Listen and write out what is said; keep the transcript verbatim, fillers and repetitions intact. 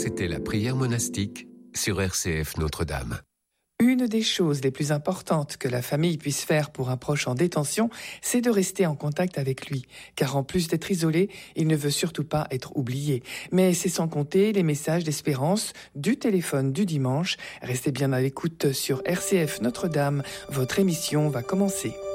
c'était la prière monastique sur R C F Notre-Dame. Une des choses les plus importantes que la famille puisse faire pour un proche en détention, c'est de rester en contact avec lui. Car en plus d'être isolé, il ne veut surtout pas être oublié. Mais c'est sans compter les messages d'espérance du téléphone du dimanche. Restez bien à l'écoute sur R C F Notre-Dame. Votre émission va commencer.